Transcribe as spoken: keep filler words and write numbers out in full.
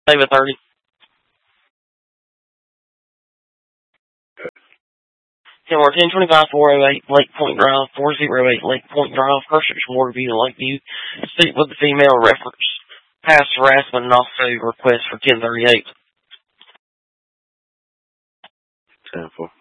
David thirty. Yeah, we're ten twenty-five, four oh eight, Lake Point Drive, four oh eight, Lake Point Drive, Cursors, Waterview, Lakeview. Speak with the female reference. Past harassment and also request for ten thirty-eight. ten four.